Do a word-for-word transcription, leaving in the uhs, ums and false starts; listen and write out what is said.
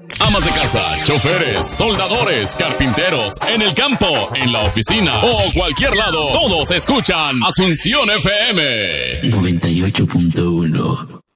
Amas de casa, choferes, soldadores, carpinteros, en el campo, en la oficina o cualquier lado, todos escuchan Asunción F M noventa y ocho punto uno.